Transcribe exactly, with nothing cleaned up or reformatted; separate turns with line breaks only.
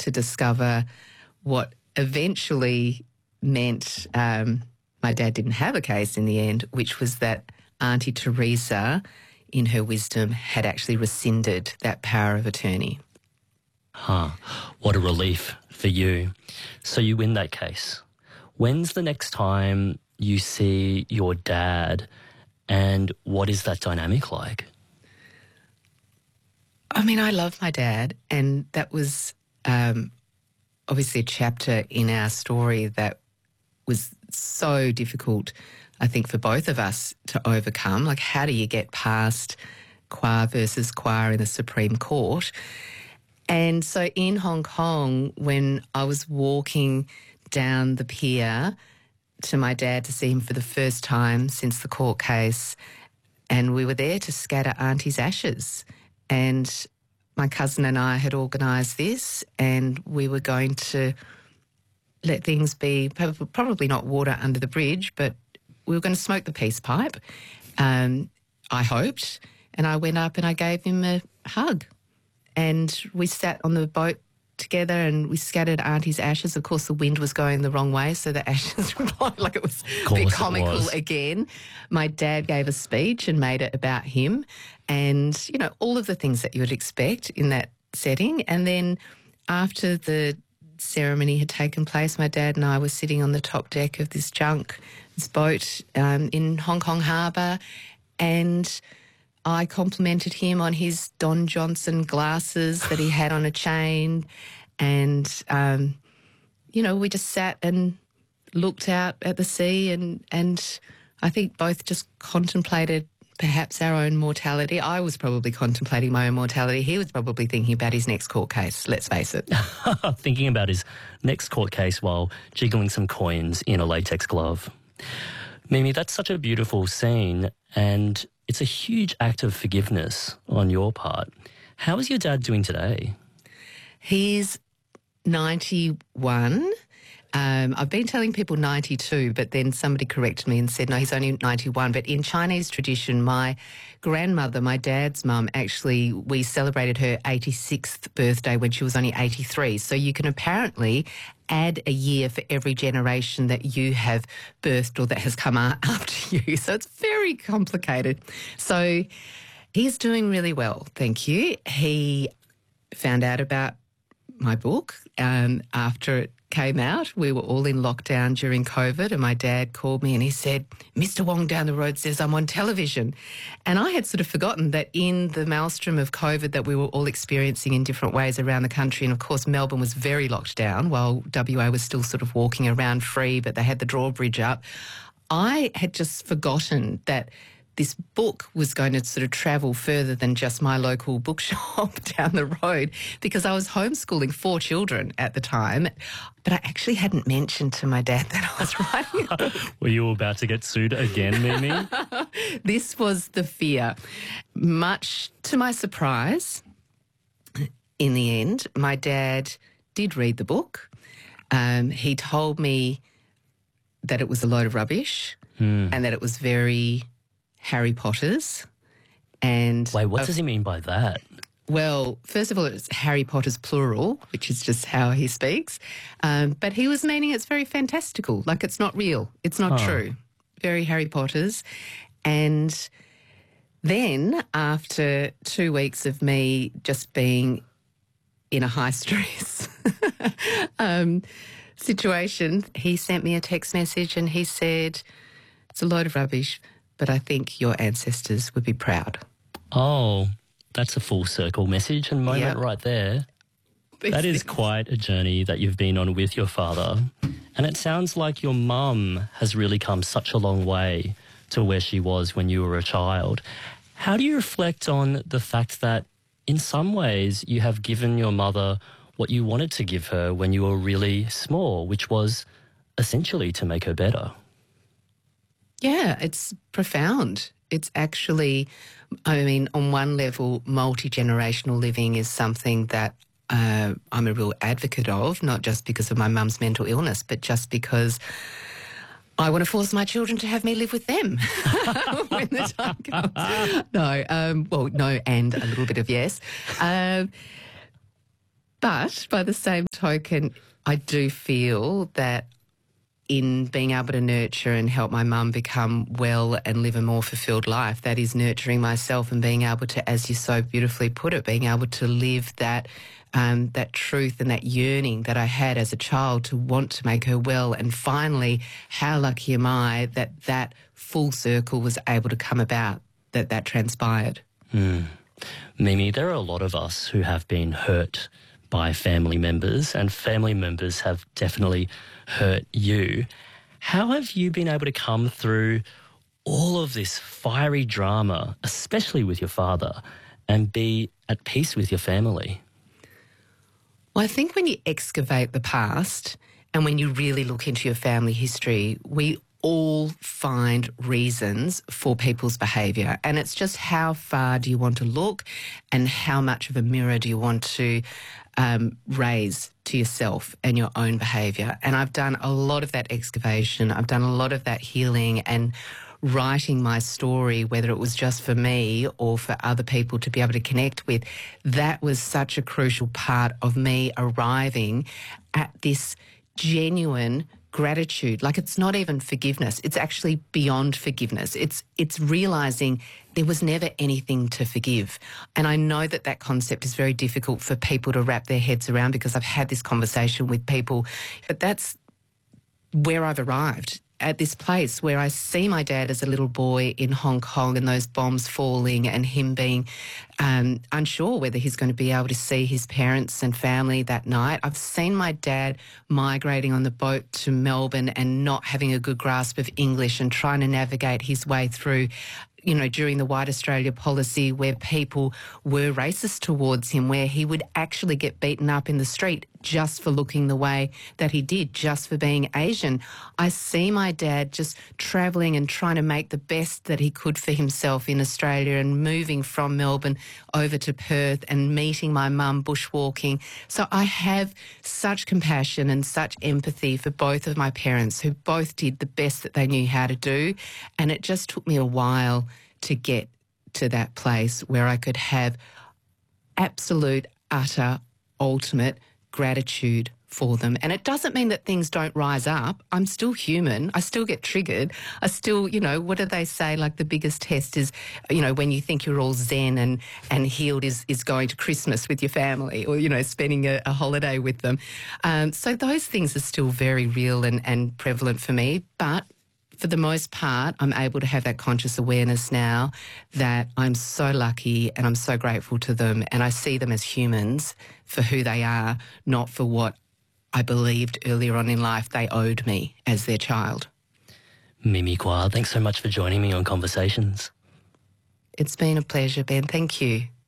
to discover what eventually meant um, my dad didn't have a case in the end, which was that Auntie Teresa, in her wisdom, had actually rescinded that power of attorney.
Huh. What a relief for you. So you win that case. When's the next time you see your dad, and what is that dynamic like?
I mean, I love my dad, and that was um, obviously a chapter in our story that was so difficult, I think, for both of us to overcome. Like, how do you get past Kwa versus Kwa in the Supreme Court? And so in Hong Kong, when I was walking down the pier to my dad to see him for the first time since the court case, and we were there to scatter Auntie's ashes. And my cousin and I had organised this, and we were going to let things be, probably not water under the bridge, but we were going to smoke the peace pipe, um, I hoped. And I went up and I gave him a hug. And we sat on the boat together and we scattered Auntie's ashes. Of course, the wind was going the wrong way, so the ashes were blowing like it was a bit comical was. again. My dad gave a speech and made it about him and, you know, all of the things that you would expect in that setting. And then after the ceremony had taken place, my dad and I were sitting on the top deck of this junk, this boat um, in Hong Kong Harbour, and I complimented him on his Don Johnson glasses that he had on a chain, and, um, you know, we just sat and looked out at the sea, and, and I think both just contemplated perhaps our own mortality. I was probably contemplating my own mortality. He was probably thinking about his next court case, let's face it.
Thinking about his next court case while jiggling some coins in a latex glove. Mimi, that's such a beautiful scene, and it's a huge act of forgiveness on your part. How is your dad doing today?
He's ninety-one. Um, I've been telling people ninety-two, but then somebody corrected me and said, no, he's only ninety-one. But in Chinese tradition, my grandmother, my dad's mum, actually, we celebrated her eighty-sixth birthday when she was only eighty-three. So you can apparently add a year for every generation that you have birthed or that has come after you. So it's very complicated. So he's doing really well, thank you. He found out about my book um, after it came out. We were all in lockdown during COVID, and my dad called me and he said, Mister Wong down the road says I'm on television. And I had sort of forgotten that in the maelstrom of COVID that we were all experiencing in different ways around the country, and of course Melbourne was very locked down while W A was still sort of walking around free, but they had the drawbridge up. I had just forgotten that this book was going to sort of travel further than just my local bookshop down the road, because I was homeschooling four children at the time. But I actually hadn't mentioned to my dad that I was writing a book.
Were you about to get sued again, Mimi?
This was the fear. Much to my surprise, in the end, my dad did read the book. Um, he told me that it was a load of rubbish mm. and that it was very Harry Potter's. And
wait, what
uh,
does he mean by that?
Well, first of all, it's Harry Potter's plural, which is just how he speaks. Um, but he was meaning it's very fantastical, like it's not real, it's not
oh.
true. Very Harry Potter's. And then after two weeks of me just being in a high stress um, situation, he sent me a text message and he said, it's a load of rubbish, but I think your ancestors would be proud.
Oh, that's a full circle message and moment
yep.
right there. That is quite a journey that you've been on with your father. And it sounds like your mum has really come such a long way to where she was when you were a child. How do you reflect on the fact that in some ways you have given your mother what you wanted to give her when you were really small, which was essentially to make her better?
Yeah, it's profound. It's actually, I mean, on one level, multi-generational living is something that uh, I'm a real advocate of, not just because of my mum's mental illness, but just because I want to force my children to have me live with them when the time comes. No, um, well, no, and a little bit of yes. Um, But by the same token, I do feel that in being able to nurture and help my mum become well and live a more fulfilled life, that is nurturing myself and being able to, as you so beautifully put it, being able to live that um, that truth and that yearning that I had as a child to want to make her well. And finally, how lucky am I that that full circle was able to come about, that that transpired.
Mm. Mimi, there are a lot of us who have been hurt by family members, and family members have definitely hurt you. How have you been able to come through all of this fiery drama, especially with your father, and be at peace with your family?
Well, I think when you excavate the past and when you really look into your family history, we all find reasons for people's behaviour. And it's just how far do you want to look and how much of a mirror do you want to um, raise to yourself and your own behaviour. And I've done a lot of that excavation. I've done a lot of that healing and writing my story, whether it was just for me or for other people to be able to connect with. That was such a crucial part of me arriving at this genuine gratitude. Like, it's not even forgiveness. It's actually beyond forgiveness. It's it's realising there was never anything to forgive. And I know that that concept is very difficult for people to wrap their heads around, because I've had this conversation with people, but that's where I've arrived, at this place where I see my dad as a little boy in Hong Kong and those bombs falling and him being um, unsure whether he's going to be able to see his parents and family that night. I've seen my dad migrating on the boat to Melbourne and not having a good grasp of English and trying to navigate his way through, you know, during the White Australia policy, where people were racist towards him, where he would actually get beaten up in the street just for looking the way that he did, just for being Asian. I see my dad just travelling and trying to make the best that he could for himself in Australia and moving from Melbourne over to Perth and meeting my mum bushwalking. So I have such compassion and such empathy for both of my parents, who both did the best that they knew how to do. And it just took me a while to get to that place where I could have absolute, utter, ultimate gratitude for them. And it doesn't mean that things don't rise up. I'm still human. I still get triggered. I still, you know, what do they say? Like, the biggest test is, you know, when you think you're all zen and, and healed is, is going to Christmas with your family, or, you know, spending a, a holiday with them. Um, so those things are still very real and, and prevalent for me. But for the most part, I'm able to have that conscious awareness now that I'm so lucky and I'm so grateful to them, and I see them as humans for who they are, not for what I believed earlier on in life they owed me as their child.
Mimi Kwa, thanks so much for joining me on Conversations.
It's been a pleasure, Ben. Thank you.